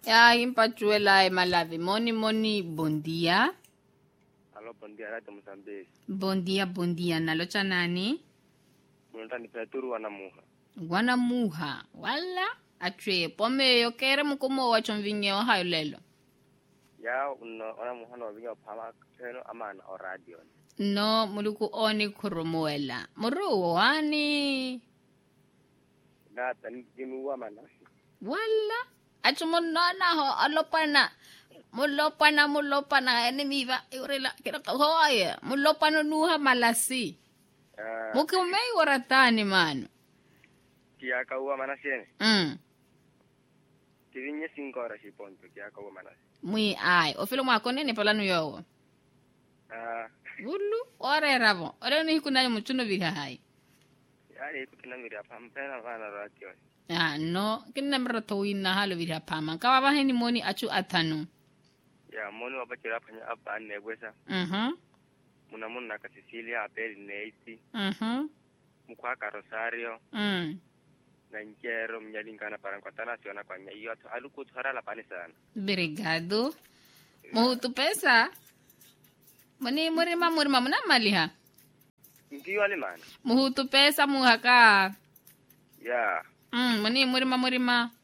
Ya, impachuela malavi. Moni, buen día. Aló, buen día, Radio Mozambique. Buen día. Nalocha nani? Mwenye Peturu wanamuha. Wanamuha. Wala. Achwe, pome yo kere mukumo wachomvinye wa hayo lelo. Ya, wanamuha na wavinga pama keno amana o radio. No, muluku oni kurumoela. Muru wani. Na, tani jimi wa manasi. Wala. Achumunona ho, alopana. Mulopana, enemiva. Urela, kira kahoya. Mulopana nuha malasi. Mukimei waratani mano. Kia kaua manasi ene? Tivinye 5 horas si ponto, kia kaua manasi. Mui ai, ofilo mwako nene palanu yowo. Ulu, ore ravo. Ore ni hikunayo muchuno vira hai. Ya, hikutina vira pampena vana radio. No, kina mrato wina halo vira pama. Kawa baheni moni achu atanu. Ya, moni wapachira panya apa anegwesa. Muna ka Cecilia apeli neiti. Mukwaka Rosario. Na njero mnyalingana parankwatana siona kwa nyayo atu aluku tuhara la pani sana. Obrigado. Muhutu pesa? Mani murima muna maliha? Ndiyo alimana. Muhutu pesa muhaka? Ya. Mani murima.